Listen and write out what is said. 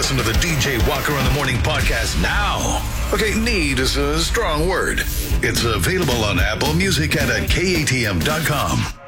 listen to the DJ Walker on the Morning podcast now. Okay, need is a strong word. It's available on Apple Music and at KATM.com.